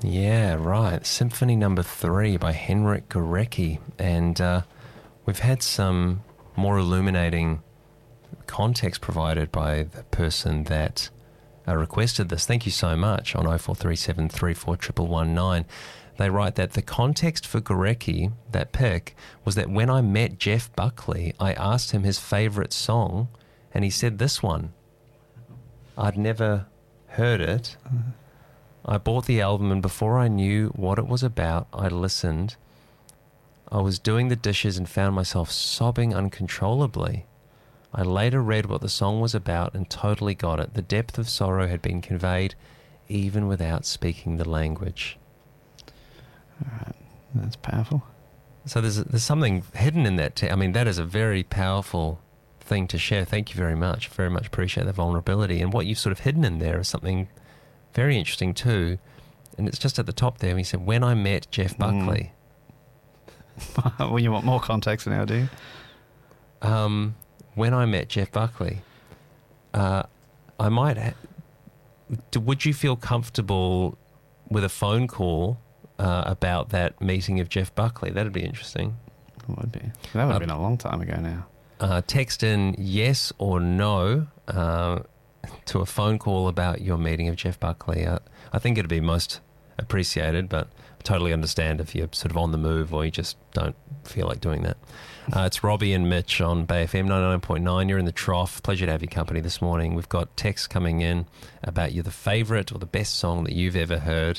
Yeah, right. Symphony Number 3 by Henryk Górecki. And we've had some more illuminating context provided by the person that requested this. Thank you so much on 0437 34 They write that the context for Górecki, that pick, was that when I met Jeff Buckley, I asked him his favourite song, and he said this one. I'd never heard it. I bought the album, and before I knew what it was about, I listened. I was doing the dishes and found myself sobbing uncontrollably. I later read what the song was about and totally got it. The depth of sorrow had been conveyed even without speaking the language. All right. That's powerful. So there's something hidden in that. I mean, that is a very powerful thing to share. Thank you very much. Very much appreciate the vulnerability. And what you've sort of hidden in there is something very interesting too. And it's just at the top there. He said, when I met Jeff Buckley. Well, you want more context now, do you? When I met Jeff Buckley, I might... would you feel comfortable with a phone call about that meeting of Jeff Buckley? That'd be interesting. It would be. That would have been a long time ago now. Text in yes or no to a phone call about your meeting of Jeff Buckley. I think it'd be most appreciated, but I totally understand if you're sort of on the move or you just don't feel like doing that. It's Robbie and Mitch on Bay FM 99.9. You're in the trough. Pleasure to have your company this morning. We've got texts coming in about the favourite or the best song that you've ever heard.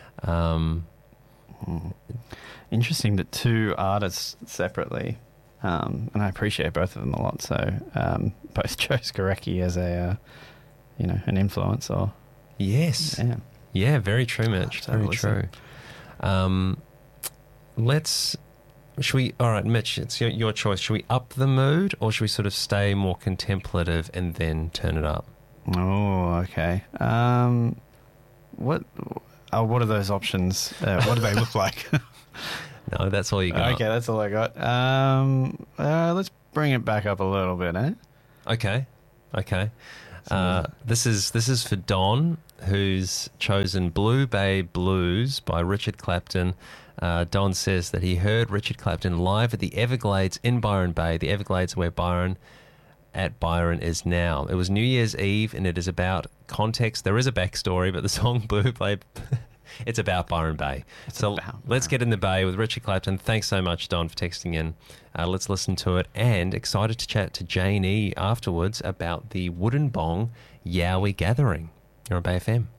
Interesting that two artists separately, and I appreciate both of them a lot. So both chose Górecki as a, an influence. Or yes, yeah, very true, Mitch. Very true. Should we? All right, Mitch, it's your choice. Should we up the mood, or should we sort of stay more contemplative and then turn it up? Oh, okay. What are those options? What do they look like? No, that's all you got. Okay, that's all I got. Let's bring it back up a little bit, eh? Okay. This is for Don, who's chosen Blue Bay Blues by Richard Clapton. Don says that he heard Richard Clapton live at the Everglades in Byron Bay. The Everglades where Byron is now. It was New Year's Eve, and it is about context. There is a backstory, but the song Blue Bay, it's about Byron Bay. Let's get in the Bay with Richard Clapton. Thanks so much, Don, for texting in. Let's listen to it, and excited to chat to Jane E afterwards about the Wooden Bong Yowie Gathering. You're on Bay FM.